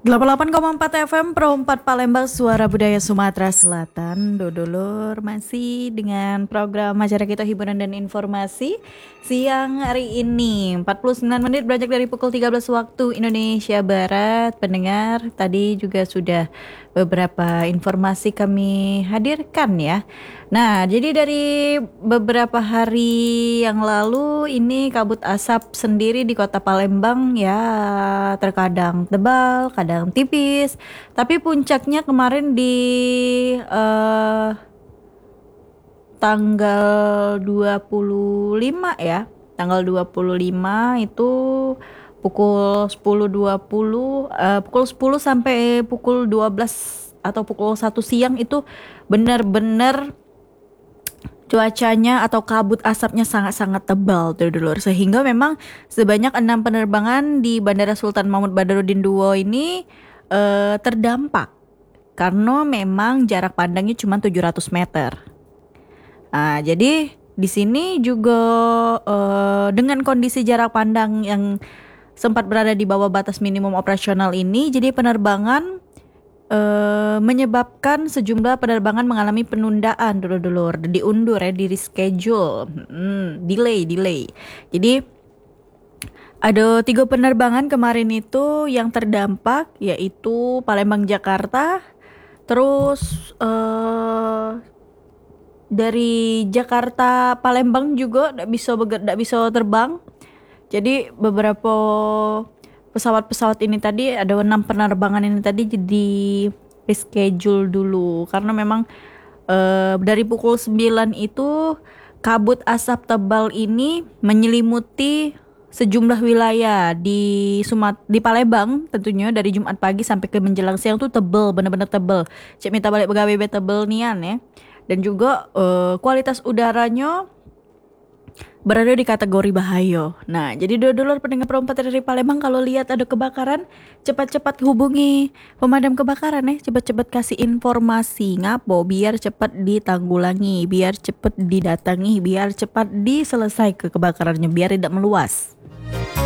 88,4 FM Pro 4 Palembang, Suara Budaya Sumatera Selatan. Dodolur masih dengan program Masyarakat Kita Hiburan dan Informasi siang hari ini 49 menit beranjak dari pukul 13 waktu Indonesia Barat. Pendengar, tadi juga sudah beberapa informasi kami hadirkan ya. Nah, jadi dari beberapa hari yang lalu ini kabut asap sendiri di kota Palembang ya, terkadang tebal, kadang tipis. Tapi puncaknya kemarin di tanggal 25 ya. Tanggal 25 itu pukul 10.20, pukul 10 sampai pukul 12 atau pukul 1 siang itu benar-benar cuacanya atau kabut asapnya sangat-sangat tebal dulur, sehingga memang sebanyak 6 penerbangan di Bandara Sultan Mahmud Badarudin II ini terdampak karena memang jarak pandangnya cuma 700 meter. Nah, jadi di sini juga dengan kondisi jarak pandang yang sempat berada di bawah batas minimum operasional ini, jadi penerbangan menyebabkan sejumlah penerbangan mengalami penundaan dulur-dulur, diundur ya, di reschedule, delay. Jadi ada 3 penerbangan kemarin itu yang terdampak, yaitu Palembang Jakarta, terus dari Jakarta Palembang juga tidak bisa terbang. Jadi beberapa pesawat-pesawat ini tadi, ada 6 penerbangan ini tadi jadi reschedule dulu karena memang dari pukul 9 itu kabut asap tebal ini menyelimuti sejumlah wilayah di Palembang, tentunya dari Jumat pagi sampai ke menjelang siang tuh tebel, bener-bener tebel. Cek minta balik pegawai tebel nian ya. Dan juga kualitas udaranya berada di kategori bahaya. Nah, jadi dulur pendengar perempat dari Palembang, kalau lihat ada kebakaran, cepat-cepat hubungi pemadam kebakaran ya. Cepat-cepat kasih informasi ngapo biar cepat ditanggulangi, biar cepat didatangi, biar cepat diselesai ke kebakarannya, biar tidak meluas.